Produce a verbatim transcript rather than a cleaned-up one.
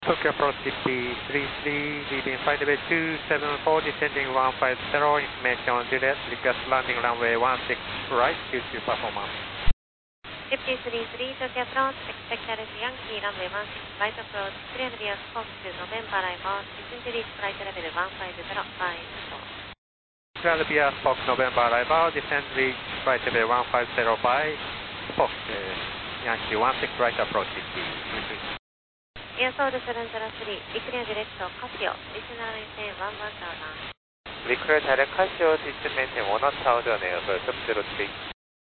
Tokyo approach T P three three, leaving flight level two seven four, descending one five zero, information on Juliet, request landing runway one six right, Q two performance. T P three three, Tokyo approach, expect Alice Yankee, runway one six right approach, clear via Fox to November, arrival, descend reach flight level one five zero, five four. Clear via Fox November, arrival, descend reach flight level one five zero by Fox, uh, Yankee one six right approach T P three three. Air Soul seven zero three, declare direct Casio, additional maintain one one thousand. Declare direct Casio, distant maintain one one thousand, Air Soul seven zero three.